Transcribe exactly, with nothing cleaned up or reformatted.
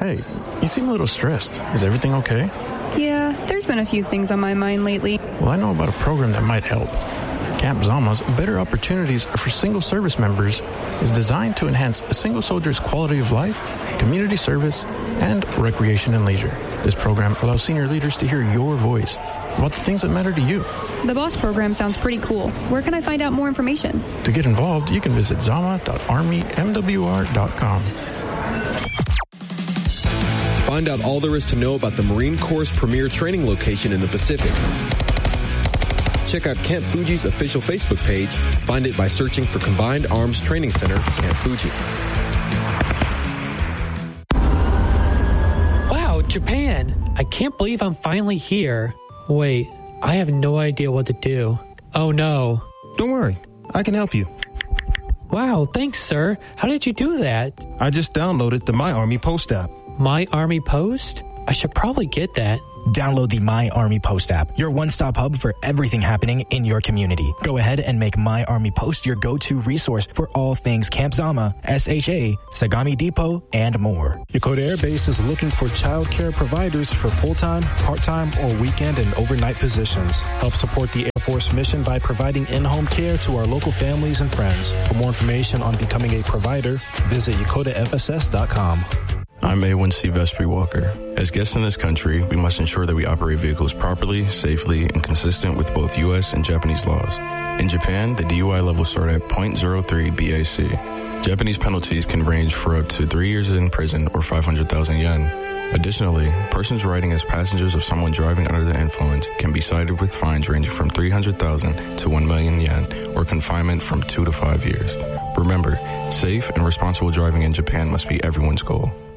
Hey, you seem a little stressed. Is everything okay? Yeah, there's been a few things on my mind lately. Well, I know about a program that might help. Camp Zama's Better Opportunities for Single Service Members is designed to enhance a single soldier's quality of life, community service, and recreation and leisure. This program allows senior leaders to hear your voice about the things that matter to you. The BOSS program sounds pretty cool. Where can I find out more information? To get involved, you can visit zama dot army m w r dot com. Find out all there is to know about the Marine Corps' premier training location in the Pacific. Check out Camp Fuji's official Facebook page. Find it by searching for Combined Arms Training Center, Camp Fuji. Wow, Japan! I can't believe I'm finally here. Wait, I have no idea what to do. Oh no. Don't worry, I can help you. Wow, thanks, sir. How did you do that? I just downloaded the My Army Post app. My Army Post? I should probably get that. Download the My Army Post app, your one-stop hub for everything happening in your community. Go ahead and make My Army Post your go-to resource for all things Camp Zama, S H A, Sagami Depot, and more. Yokota Air Base is looking for child care providers for full-time, part-time, or weekend and overnight positions. Help support the Air Force mission by providing in-home care to our local families and friends. For more information on becoming a provider, visit yokota f s s dot com. I'm A one C Vespri Walker. As guests in this country, we must ensure that we operate vehicles properly, safely, and consistent with both U S and Japanese laws. In Japan, the D U I levels start at zero point zero three B A C. Japanese penalties can range for up to three years in prison or five hundred thousand yen. Additionally, persons riding as passengers of someone driving under the influence can be cited with fines ranging from three hundred thousand to one million yen or confinement from two to five years. Remember, safe and responsible driving in Japan must be everyone's goal.